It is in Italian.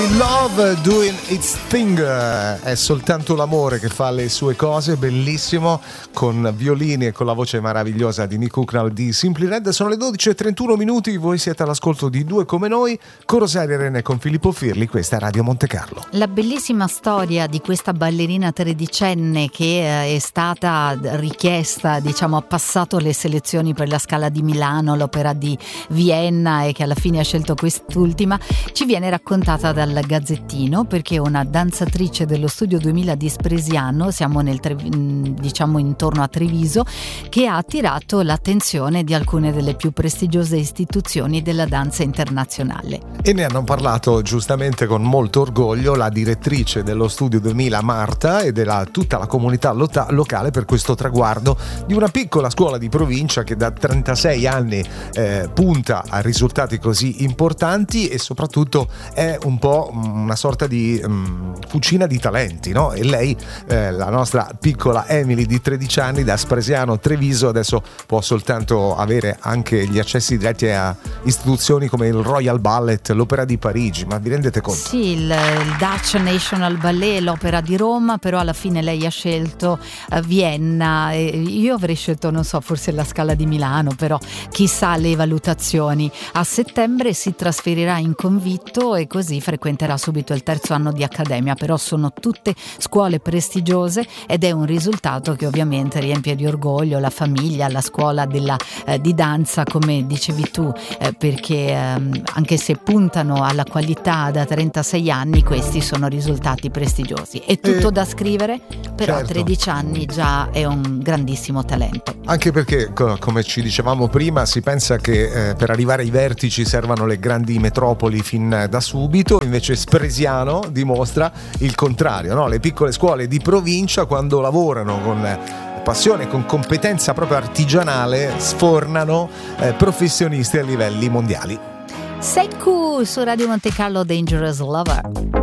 Love doing its thing, è soltanto l'amore che fa le sue cose, bellissimo, con violini e con la voce meravigliosa di Nick Hucknall di Simply Red. Sono le 12:31, voi siete all'ascolto di Due Come Noi, con Rosaria Rene e con Filippo Firli, questa è Radio Montecarlo. La bellissima storia di questa ballerina tredicenne che è stata richiesta, diciamo, ha passato le selezioni per la Scala di Milano, l'Opera di Vienna e che alla fine ha scelto quest'ultima, ci viene raccontata dal Gazzettino, perché una danzatrice dello Studio 2000 di Spresiano, siamo diciamo intorno a Treviso, che ha attirato l'attenzione di alcune delle più prestigiose istituzioni della danza internazionale. E ne hanno parlato giustamente con molto orgoglio la direttrice dello Studio 2000 Marta e tutta la comunità locale per questo traguardo di una piccola scuola di provincia che da 36 anni punta a risultati così importanti e soprattutto è un po' una sorta di fucina di talenti, no? E lei, la nostra piccola Emily di 13 anni, da Spresiano Treviso, adesso può soltanto avere anche gli accessi diretti a istituzioni come il Royal Ballet, l'Opera di Parigi, ma vi rendete conto? Sì, il Dutch National Ballet, l'Opera di Roma, però alla fine lei ha scelto Vienna. Io avrei scelto, non so, forse la Scala di Milano, però chissà le valutazioni. A settembre si trasferirà in convitto e così frequenterà subito il terzo anno di accademia, però sono tutte scuole prestigiose ed è un risultato che ovviamente riempie di orgoglio la famiglia, la scuola di danza, come dicevi tu, perché anche se puntano alla qualità da 36 anni, questi sono risultati prestigiosi. È tutto da scrivere, però certo. A 13 anni già è un grandissimo talento. Anche perché, come ci dicevamo prima, si pensa che per arrivare ai vertici servano le grandi metropoli fin da subito, invece Spresiano dimostra il contrario, no? Le piccole scuole di provincia, quando lavorano con passione, con competenza proprio artigianale, sfornano professionisti a livelli mondiali. Secco su Radio Montecarlo, Dangerous Lover.